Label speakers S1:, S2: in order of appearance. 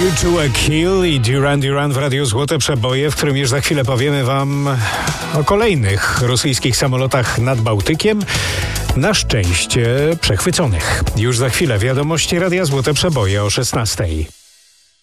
S1: U2 Kill i Duran Duran w Radiu Złote Przeboje, w którym już za chwilę powiemy wam o kolejnych rosyjskich samolotach nad Bałtykiem, na szczęście przechwyconych. Już za chwilę wiadomości Radia Złote Przeboje o 16:00.